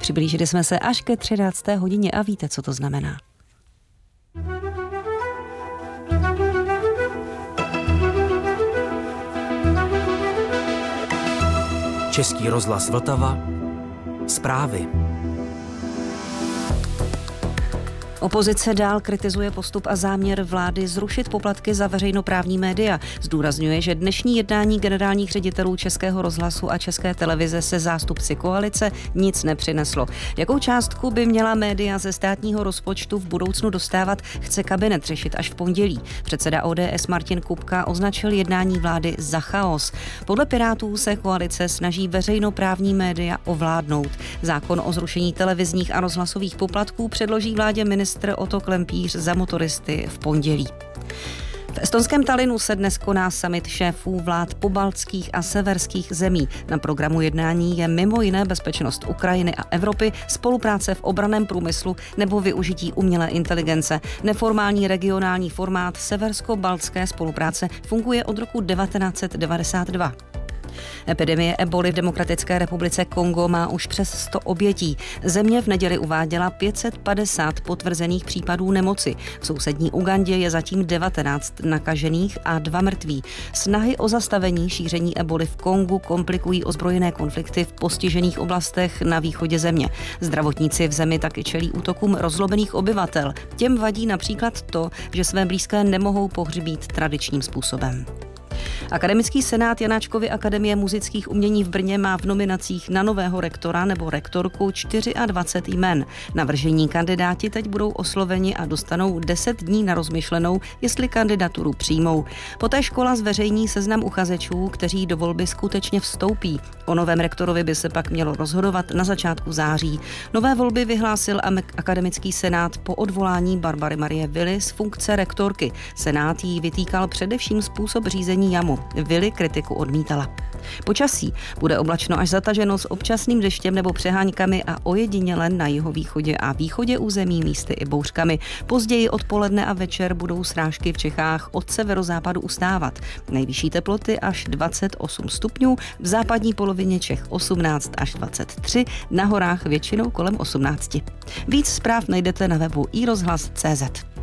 Přiblížili jsme se až ke 13. hodině a víte, co to znamená. Český rozhlas Vltava. Zprávy. Opozice dál kritizuje postup a záměr vlády zrušit poplatky za veřejnoprávní média. Zdůrazňuje, že dnešní jednání generálních ředitelů Českého rozhlasu a České televize se zástupci koalice nic nepřineslo. Jakou částku by měla média ze státního rozpočtu v budoucnu dostávat, chce kabinet řešit až v pondělí. Předseda ODS Martin Kupka označil jednání vlády za chaos. Podle Pirátů se koalice snaží veřejnoprávní média ovládnout. Zákon o zrušení televizních a rozhlasových poplatků předloží vládě ministr Otto Klempíř za motoristy v pondělí. V estonském Tallinnu se dnes koná summit šéfů vlád pobaltských a severských zemí. Na programu jednání je mimo jiné bezpečnost Ukrajiny a Evropy, spolupráce v obranném průmyslu nebo využití umělé inteligence. Neformální regionální formát seversko-baltské spolupráce funguje od roku 1992. Epidemie eboly v Demokratické republice Kongo má už přes 100 obětí. Země v neděli uváděla 550 potvrzených případů nemoci. V sousední Ugandě je zatím 19 nakažených a 2 mrtví. Snahy o zastavení šíření eboly v Kongu komplikují ozbrojené konflikty v postižených oblastech na východě země. Zdravotníci v zemi taky čelí útokům rozlobených obyvatel. Těm vadí například to, že své blízké nemohou pohřbít tradičním způsobem. Akademický senát Janáčkovy akademie muzických umění v Brně má v nominacích na nového rektora nebo rektorku 24 jmen. Navržení kandidáti teď budou osloveni a dostanou 10 dní na rozmyšlenou, jestli kandidaturu přijmou. Poté škola zveřejní seznam uchazečů, kteří do volby skutečně vstoupí. O novém rektorovi by se pak mělo rozhodovat na začátku září. Nové volby vyhlásil akademický senát po odvolání Barbary Marie Vily z funkce rektorky. Senát jí vytýkal především způsob řízení JAMu. Vily kritiku odmítala. Počasí bude oblačno až zataženo s občasným deštěm nebo přeháňkami a ojediněle na jihovýchodě a východě území místy i bouřkami. Později odpoledne a večer budou srážky v Čechách od severozápadu ustávat. Nejvyšší teploty až 28 stupňů, v západní polovině Čech 18 až 23, na horách většinou kolem 18. Víc zpráv najdete na webu iRozhlas.cz.